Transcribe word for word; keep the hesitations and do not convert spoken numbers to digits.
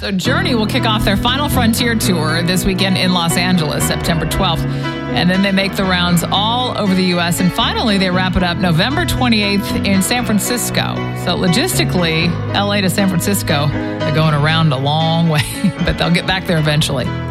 So Journey will kick off their Final Frontier tour this weekend in Los Angeles, September twelfth. And then they make the rounds all over the U S. And finally, they wrap it up November twenty-eighth in San Francisco. So logistically, L A to San Francisco, they're going around a long way, but they'll get back there eventually.